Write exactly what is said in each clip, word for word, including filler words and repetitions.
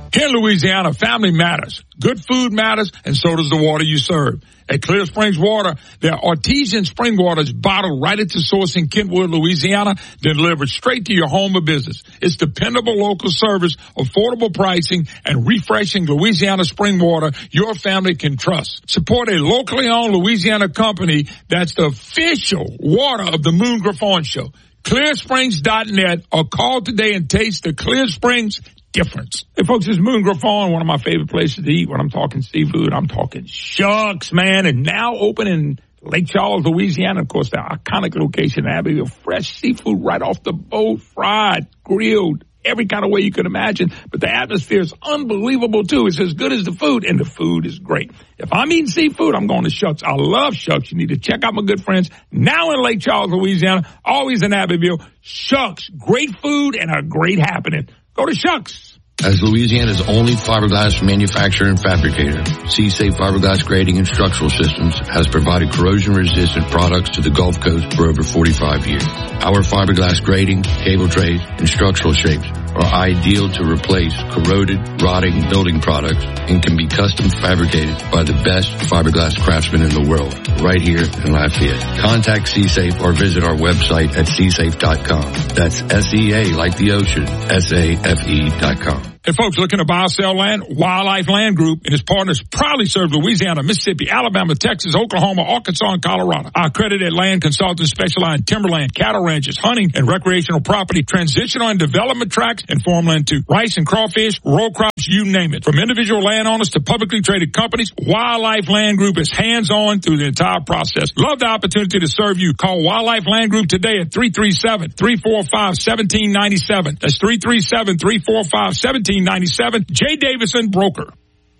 Here in Louisiana, family matters. Good food matters, and so does the water you serve. At Clear Springs Water, their artesian spring water is bottled right at the source in Kentwood, Louisiana, then delivered straight to your home or business. It's dependable local service, affordable pricing, and refreshing Louisiana spring water your family can trust. Support a locally owned Louisiana company that's the official water of the Moon Griffon Show. clear springs dot net or call today and taste the Clear Springs difference. Hey, folks, it's Moon Griffon, one of my favorite places to eat. When I'm talking seafood, I'm talking Shucks, man. And now open in Lake Charles, Louisiana. Of course, the iconic location in Abbeville. Fresh seafood right off the boat, fried, grilled, every kind of way you could imagine. But the atmosphere is unbelievable, too. It's as good as the food, and the food is great. If I'm eating seafood, I'm going to Shucks. I love Shucks. You need to check out my good friends now in Lake Charles, Louisiana, always in Abbeville. Shucks, great food and a great happening. Go to Shucks. As Louisiana's only fiberglass manufacturer and fabricator, C-Safe Fiberglass Grading and Structural Systems has provided corrosion-resistant products to the Gulf Coast for over forty-five years. Our fiberglass grading, cable trays, and structural shapes are ideal to replace corroded, rotting building products and can be custom fabricated by the best fiberglass craftsmen in the world, right here in Lafayette. Contact C-Safe or visit our website at c safe dot com. That's S E A like the ocean, S A F E dot com. Hey, folks, looking to buy or sell land? Wildlife Land Group and its partners proudly serve Louisiana, Mississippi, Alabama, Texas, Oklahoma, Arkansas, and Colorado. Our accredited land consultants specialize in timberland, cattle ranches, hunting, and recreational property, transitional and development tracts, and farmland too. Rice and crawfish, row crops, you name it. From individual landowners to publicly traded companies, Wildlife Land Group is hands-on through the entire process. Love the opportunity to serve you. Call Wildlife Land Group today at three three seven, three four five, one seven nine seven. That's three three seven, three four five, one seven nine seven. Jay Davison, broker.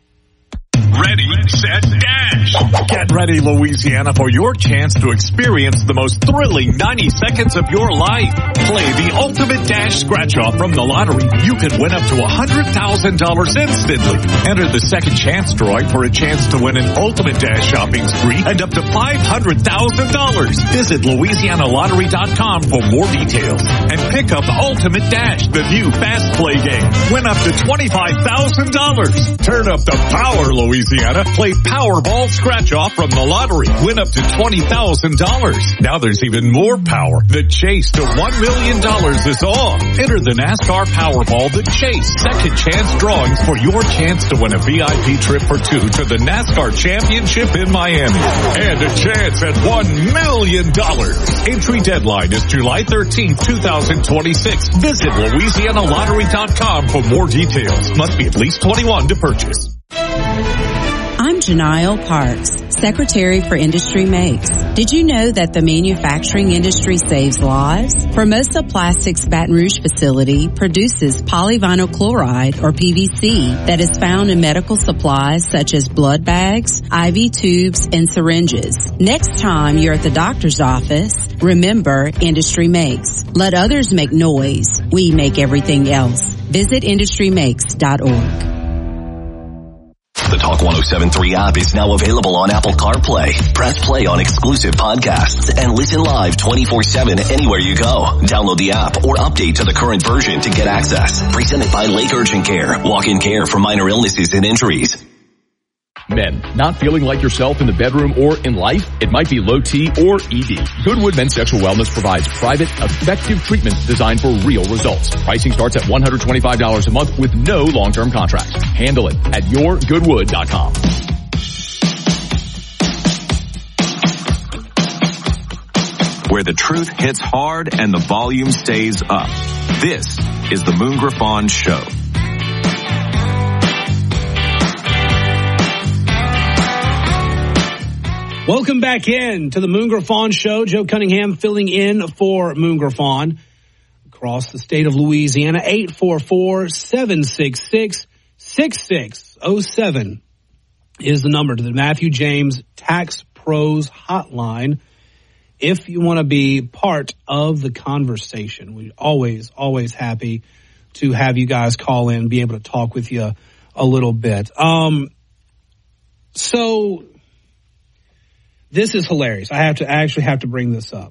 Ready, set, dash. Get ready, Louisiana, for your chance to experience the most thrilling ninety seconds of your life. Play the ultimate dash scratch-off from the lottery. You can win up to one hundred thousand dollars instantly. Enter the second chance drawing for a chance to win an ultimate dash shopping spree and up to five hundred thousand dollars. Visit Louisiana Lottery dot com for more details. And pick up Ultimate Dash, the new fast play game. Win up to twenty-five thousand dollars. Turn up the power, Louisiana. Play Powerball Scratch-Off from the lottery. Win up to twenty thousand dollars. Now there's even more power. The Chase to one million dollars is on. Enter the NASCAR Powerball The Chase second chance drawings for your chance to win a V I P trip for two to the NASCAR Championship in Miami. And a chance at one million dollars. Entry deadline is July thirteenth, twenty twenty-six. Visit Louisiana Lottery dot com for more details. Must be at least twenty-one to purchase. I'm Janelle Parks, Secretary for Industry Makes. Did you know that the manufacturing industry saves lives? Formosa Plastics Baton Rouge facility produces polyvinyl chloride, or P V C, that is found in medical supplies such as blood bags, I V tubes, and syringes. Next time you're at the doctor's office, remember Industry Makes. Let others make noise. We make everything else. Visit industry makes dot org. The Talk one oh seven point three app is now available on Apple CarPlay. Press play on exclusive podcasts and listen live twenty-four seven anywhere you go. Download the app or update to the current version to get access. Presented by Lake Urgent Care. Walk-in care for minor illnesses and injuries. Men, not feeling like yourself in the bedroom or in life? It might be low T or E D. Goodwood Men's Sexual Wellness provides private, effective treatments designed for real results. Pricing starts at one hundred twenty-five dollars a month with no long-term contracts. Handle it at your goodwood dot com. Where the truth hits hard and the volume stays up. This is the Moon Griffon Show. Welcome back in to the Moon Griffon Show. Joe Cunningham filling in for Moon Griffon across the state of Louisiana. eight four four, seven six six, six six zero seven is the number to the Matthew James Tax Pros Hotline if you want to be part of the conversation. We're always, always happy to have you guys call in, be able to talk with you a little bit. Um, so... This is hilarious. I have to I actually have to bring this up.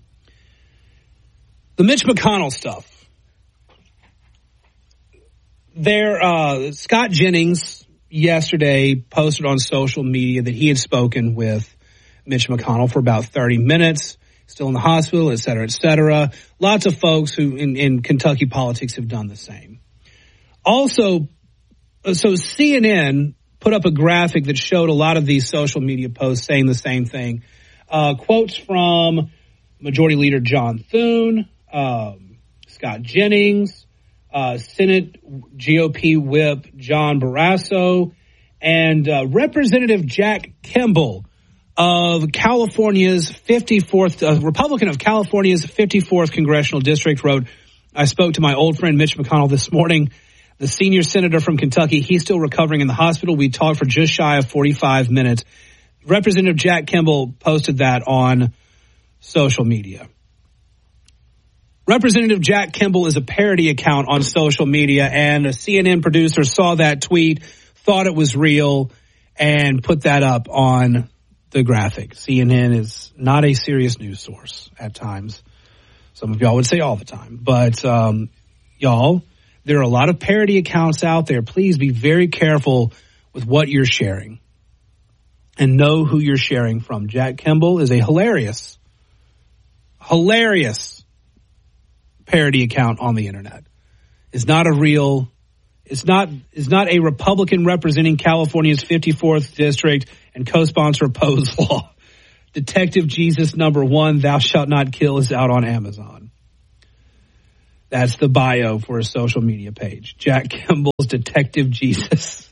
The Mitch McConnell stuff. there, uh, Scott Jennings yesterday posted on social media that he had spoken with Mitch McConnell for about thirty minutes, still in the hospital, et cetera, et cetera. Lots of folks who in, in Kentucky politics have done the same. Also, so C N N put up a graphic that showed a lot of these social media posts saying the same thing. Uh, quotes from Majority Leader John Thune, um, Scott Jennings, uh, Senate G O P Whip John Barrasso, and uh, Representative Jack Kimball of California's fifty-fourth, uh, Republican of California's fifty-fourth Congressional District wrote, I spoke to my old friend Mitch McConnell this morning, the senior senator from Kentucky. He's still recovering in the hospital. We talked for just shy of forty-five minutes. Representative Jack Kimball posted that on social media. Representative Jack Kimball is a parody account on social media, and a C N N producer saw that tweet, thought it was real, and put that up on the graphic. C N N is not a serious news source at times. Some of y'all would say all the time. But, um, y'all, there are a lot of parody accounts out there. Please be very careful with what you're sharing and know who you're sharing from. Jack Kimball is a hilarious, hilarious parody account on the internet. It's not a real, it's not, it's not a Republican representing California's fifty-fourth district and co-sponsor opposed law. Detective Jesus number one, Thou Shalt Not Kill, is out on Amazon. That's the bio for a social media page. Jack Kimball's Detective Jesus.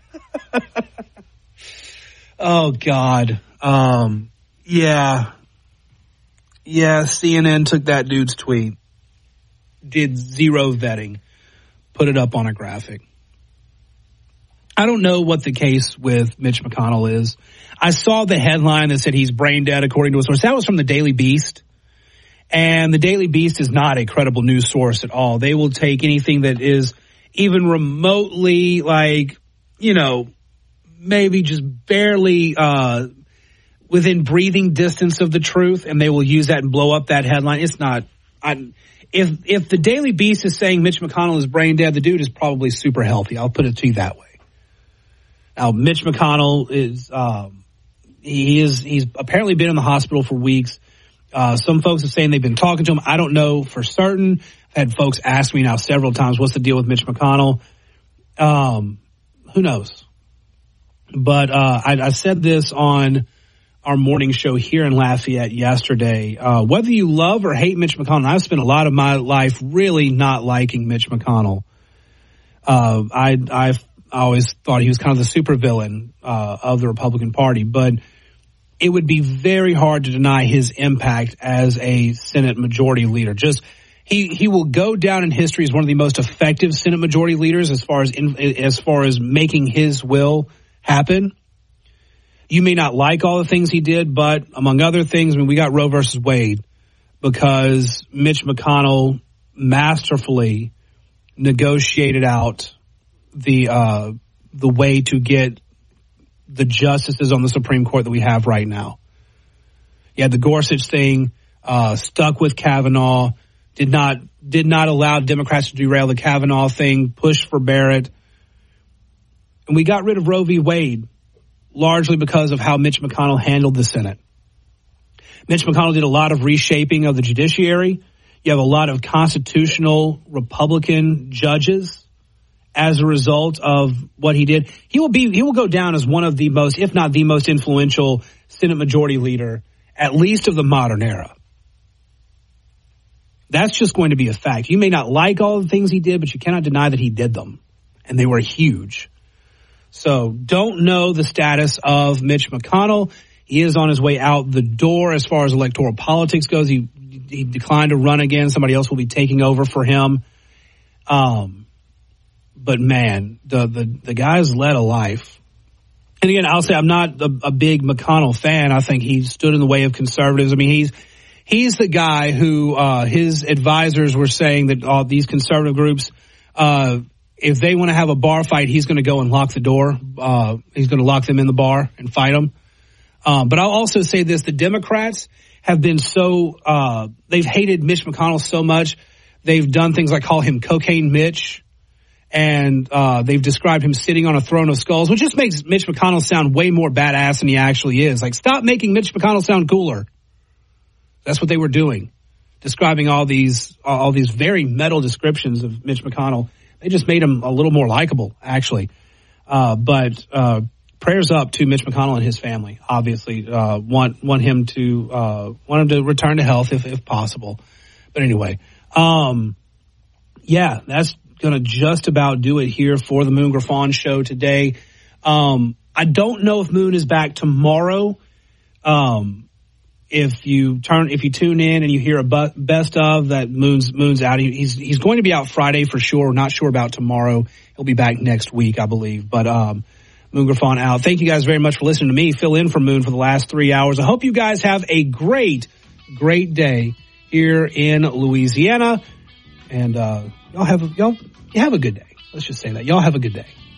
Oh, God. Um, yeah. Yeah, C N N took that dude's tweet, did zero vetting, put it up on a graphic. I don't know what the case with Mitch McConnell is. I saw the headline that said he's brain dead, according to a source. That was from the Daily Beast. And the Daily Beast is not a credible news source at all. They will take anything that is even remotely, like, you know, maybe just barely uh, within breathing distance of the truth, and they will use that and blow up that headline. It's not. I, if if the Daily Beast is saying Mitch McConnell is brain dead, the dude is probably super healthy. I'll put it to you that way. Now, Mitch McConnell is um, he is he's apparently been in the hospital for weeks. Uh, some folks are saying they've been talking to him. I don't know for certain. I've had folks ask me now several times, what's the deal with Mitch McConnell? Um, who knows? But uh, I, I said this on our morning show here in Lafayette yesterday. Uh, whether you love or hate Mitch McConnell, I've spent a lot of my life really not liking Mitch McConnell. Uh, I I've always thought he was kind of the supervillain uh, of the Republican Party, but it would be very hard to deny his impact as a Senate Majority Leader. Just he he will go down in history as one of the most effective Senate Majority Leaders as far as in, as far as making his will happen. You may not like all the things he did, but among other things, I mean, we got Roe versus Wade because Mitch McConnell masterfully negotiated out the uh, the way to get the justices on the Supreme Court that we have right now. You had the Gorsuch thing, uh, stuck with Kavanaugh, did not did not allow Democrats to derail the Kavanaugh thing, pushed for Barrett. And we got rid of Roe v. Wade largely because of how Mitch McConnell handled the Senate. Mitch McConnell did a lot of reshaping of the judiciary. You have a lot of constitutional Republican judges as a result of what he did. He will be, he will go down as one of the most, if not the most influential Senate Majority Leader, at least of the modern era. That's just going to be a fact. You may not like all the things he did, but you cannot deny that he did them. And they were huge. So don't know the status of Mitch McConnell. He is on his way out the door as far as electoral politics goes. He, he declined to run again. Somebody else will be taking over for him. Um, But man, the, the, the guy's led a life. And again, I'll say I'm not a, a big McConnell fan. I think he stood in the way of conservatives. I mean, he's, he's the guy who, uh, his advisors were saying that all these conservative groups, uh, if they want to have a bar fight, he's going to go and lock the door. Uh, he's going to lock them in the bar and fight them. Um, but I'll also say this, the Democrats have been so, uh, they've hated Mitch McConnell so much. They've done things like call him Cocaine Mitch. And uh, they've described him sitting on a throne of skulls, which just makes Mitch McConnell sound way more badass than he actually is. Like, stop making Mitch McConnell sound cooler. That's what they were doing, describing all these all these very metal descriptions of Mitch McConnell. They just made him a little more likable, actually. Uh, but uh, prayers up to Mitch McConnell and his family. Obviously, uh, want want him to uh, want him to return to health if if possible. But anyway, um, yeah, that's going to just about do it here for the Moon Griffon show today. Um, I don't know if Moon is back tomorrow. Um, if you turn, if you tune in and you hear a bu- best of that, Moon's Moon's out. He, he's he's going to be out Friday for sure. We're not sure about tomorrow. He'll be back next week, I believe. But um, Moon Griffon out. Thank you guys very much for listening to me fill in for Moon for the last three hours. I hope you guys have a great, great day here in Louisiana, and uh, y'all have y'all. You have a good day. Let's just say that. Y'all have a good day.